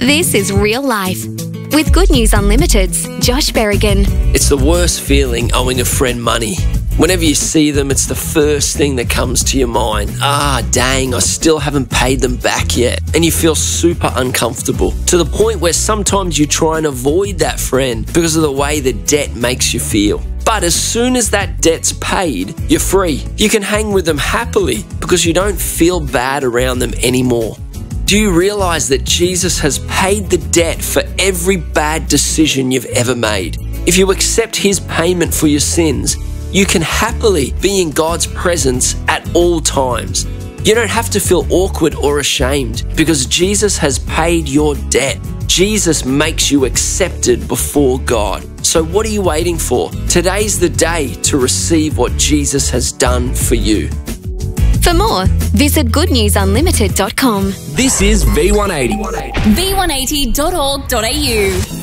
This is Real Life with Good News Unlimited's Josh Berrigan. It's the worst feeling owing a friend money. Whenever you see them, it's the first thing that comes to your mind. Dang, I still haven't paid them back yet. And you feel super uncomfortable to the point where sometimes you try and avoid that friend because of the way the debt makes you feel. But as soon as that debt's paid, you're free. You can hang with them happily because you don't feel bad around them anymore. Do you realize that Jesus has paid the debt for every bad decision you've ever made? If you accept His payment for your sins, you can happily be in God's presence at all times. You don't have to feel awkward or ashamed because Jesus has paid your debt. Jesus makes you accepted before God. So what are you waiting for? Today's the day to receive what Jesus has done for you. For more, visit goodnewsunlimited.com. This is V180. V180.org.au